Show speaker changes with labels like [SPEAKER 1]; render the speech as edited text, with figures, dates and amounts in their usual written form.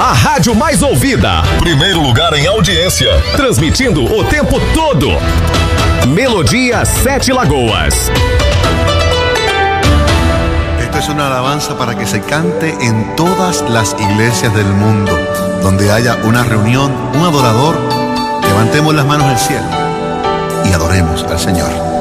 [SPEAKER 1] a rádio mais ouvida.
[SPEAKER 2] Primeiro lugar em audiência.
[SPEAKER 1] Transmitindo o tempo todo. Melodia 7 Lagoas.
[SPEAKER 3] Esto es una alabanza para que se cante en todas las iglesias del mundo. Donde haya una reunión, un adorador, levantemos las manos al cielo y adoremos al Señor.